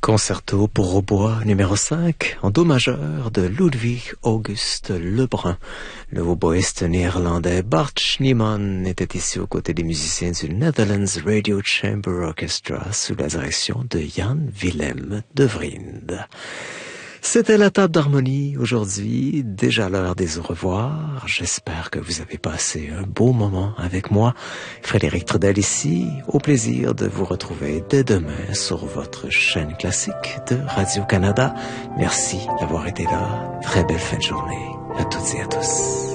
Concerto pour hautbois numéro 5 en do majeur de Ludwig August Lebrun. Le hautboïste néerlandais Bart Schneemann était ici aux côtés des musiciens du Netherlands Radio Chamber Orchestra sous la direction de Jan Willem de Vriend. C'était la table d'harmonie aujourd'hui, déjà l'heure des au revoir. J'espère que vous avez passé un beau moment avec moi. Frédéric Trudel ici, au plaisir de vous retrouver dès demain sur votre chaîne classique de Radio-Canada. Merci d'avoir été là. Très belle fin de journée à toutes et à tous.